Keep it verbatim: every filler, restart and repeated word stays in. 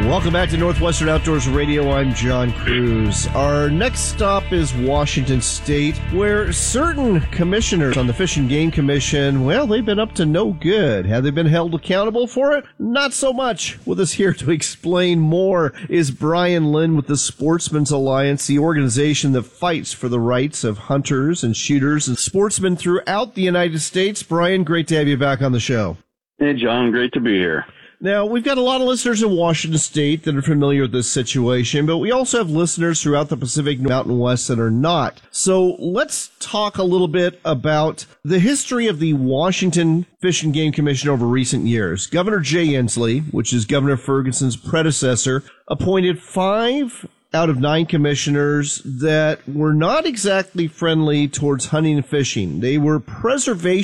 Welcome back to Northwestern Outdoors Radio. I'm John Cruz. Our next stop is Washington State, where certain commissioners on the Fish and Game Commission, well, they've been up to no good. Have they been held accountable for it? Not so much. With us here to explain more is Brian Lynn with the Sportsmen's Alliance, the organization that fights for the rights of hunters and shooters and sportsmen throughout the United States. Brian, great to have you back on the show. Hey, John, great to be here. Now, we've got a lot of listeners in Washington State that are familiar with this situation, but we also have listeners throughout the Pacific Mountain West that are not. So let's talk a little bit about the history of the Washington Fish and Game Commission over recent years. Governor Jay Inslee, which is Governor Ferguson's predecessor, appointed five out of nine commissioners that were not exactly friendly towards hunting and fishing. They were preservation